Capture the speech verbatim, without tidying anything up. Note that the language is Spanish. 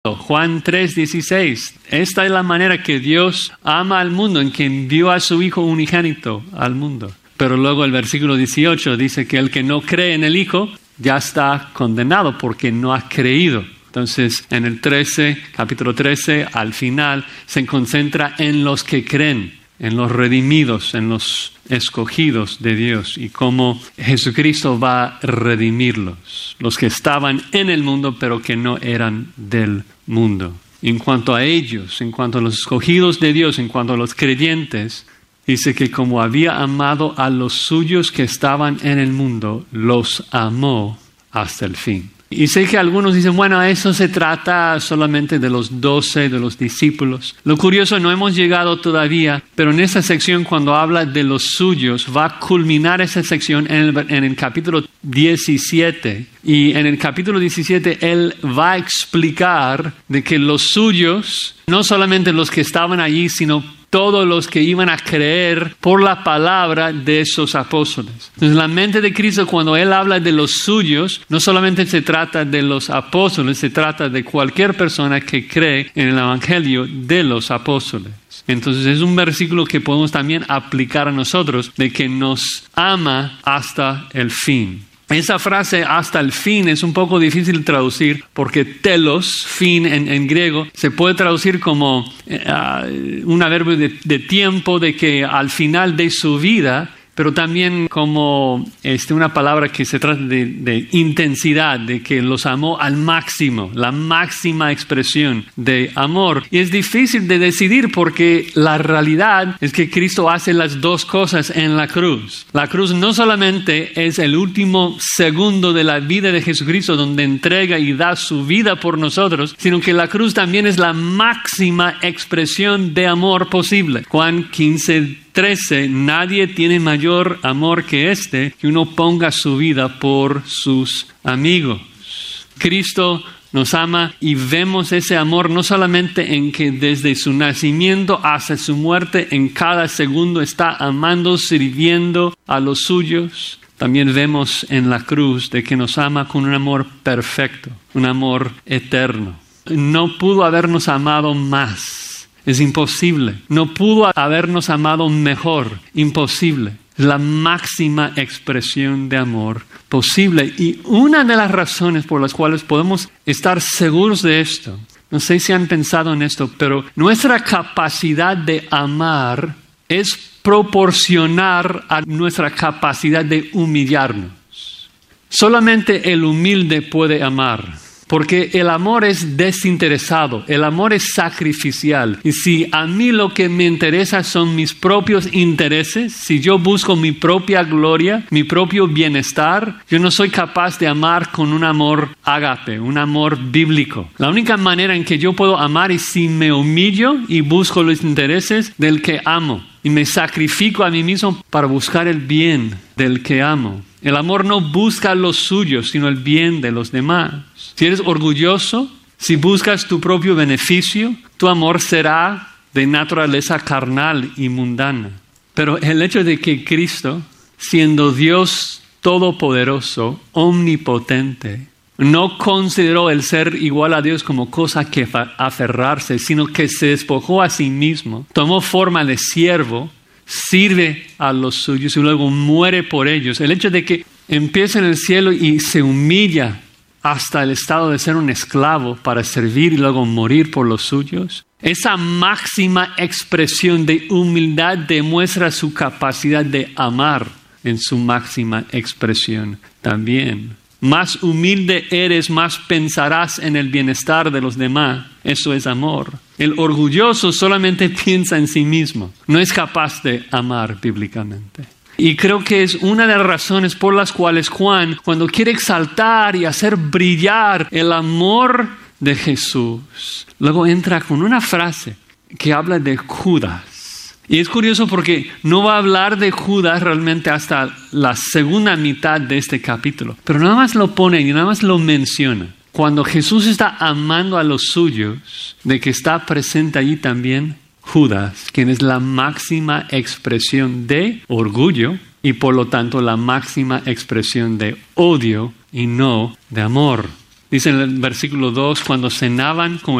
Juan tres dieciséis. Esta es la manera que Dios ama al mundo, en que envió a su Hijo unigénito al mundo. Pero luego el versículo dieciocho dice que el que no cree en el Hijo ya está condenado porque no ha creído. Entonces, en el trece, capítulo trece, al final, se concentra en los que creen, en los redimidos, en los escogidos de Dios y cómo Jesucristo va a redimirlos, los que estaban en el mundo pero que no eran del mundo. En cuanto a ellos, en cuanto a los escogidos de Dios, en cuanto a los creyentes, dice que como había amado a los suyos que estaban en el mundo, los amó hasta el fin. Y sé que algunos dicen, bueno, eso se trata solamente de los doce, de los discípulos. Lo curioso, no hemos llegado todavía, pero en esa sección cuando habla de los suyos, va a culminar esa sección en el, en el capítulo diecisiete. Y en el capítulo diecisiete, él va a explicar de que los suyos, no solamente los que estaban allí, sino todos los que iban a creer por la palabra de esos apóstoles. Entonces, la mente de Cristo, cuando Él habla de los suyos, no solamente se trata de los apóstoles, se trata de cualquier persona que cree en el Evangelio de los apóstoles. Entonces, es un versículo que podemos también aplicar a nosotros, de que nos ama hasta el fin. Esa frase hasta el fin es un poco difícil de traducir porque telos, fin en, en griego, se puede traducir como uh, un adverbio de, de tiempo, de que al final de su vida, pero también como este, una palabra que se trata de, de intensidad, de que los amó al máximo, la máxima expresión de amor. Y es difícil de decidir porque la realidad es que Cristo hace las dos cosas en la cruz. La cruz no solamente es el último segundo de la vida de Jesucristo donde entrega y da su vida por nosotros, sino que la cruz también es la máxima expresión de amor posible. Juan quince trece, nadie tiene mayor amor que este, que uno ponga su vida por sus amigos. Cristo nos ama y vemos ese amor no solamente en que desde su nacimiento hasta su muerte, en cada segundo está amando, sirviendo a los suyos. También vemos en la cruz de que nos ama con un amor perfecto, un amor eterno. No pudo habernos amado más. Es imposible. No pudo habernos amado mejor. Imposible. La máxima expresión de amor posible. Y una de las razones por las cuales podemos estar seguros de esto, no sé si han pensado en esto, pero nuestra capacidad de amar es proporcional a nuestra capacidad de humillarnos. Solamente el humilde puede amar. Porque el amor es desinteresado, el amor es sacrificial. Y si a mí lo que me interesa son mis propios intereses, si yo busco mi propia gloria, mi propio bienestar, yo no soy capaz de amar con un amor ágape, un amor bíblico. La única manera en que yo puedo amar es si me humillo y busco los intereses del que amo. Y me sacrifico a mí mismo para buscar el bien del que amo. El amor no busca lo suyo, sino el bien de los demás. Si eres orgulloso, si buscas tu propio beneficio, tu amor será de naturaleza carnal y mundana. Pero el hecho de que Cristo, siendo Dios todopoderoso, omnipotente, no consideró el ser igual a Dios como cosa que aferrarse, sino que se despojó a sí mismo, tomó forma de siervo, sirve a los suyos y luego muere por ellos. El hecho de que empieza en el cielo y se humilla hasta el estado de ser un esclavo para servir y luego morir por los suyos, esa máxima expresión de humildad demuestra su capacidad de amar en su máxima expresión también. Más humilde eres, más pensarás en el bienestar de los demás. Eso es amor. El orgulloso solamente piensa en sí mismo. No es capaz de amar bíblicamente. Y creo que es una de las razones por las cuales Juan, cuando quiere exaltar y hacer brillar el amor de Jesús, luego entra con una frase que habla de Judas. Y es curioso porque no va a hablar de Judas realmente hasta la segunda mitad de este capítulo. Pero nada más lo pone y nada más lo menciona. Cuando Jesús está amando a los suyos, de que está presente allí también Judas, quien es la máxima expresión de orgullo y por lo tanto la máxima expresión de odio y no de amor. Dice en el versículo dos, cuando cenaban con